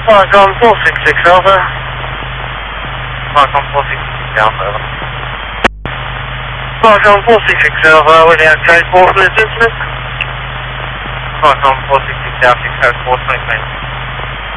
Falcon 466 Alpha. Falcon 466 Alpha, over. Falcon 466 Alpha, William code 4 for this incident. Falcon 466 Alpha, code 4 20